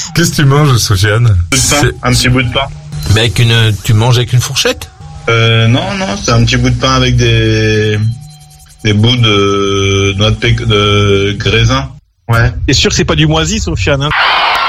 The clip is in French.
Qu'est-ce que tu manges, Sofiane? Un petit bout de pain. Mais tu manges avec une fourchette? Non, c'est un petit bout de pain avec des bouts de noix de graisin. Ouais. T'es sûr que c'est pas du moisi, Sofiane, hein?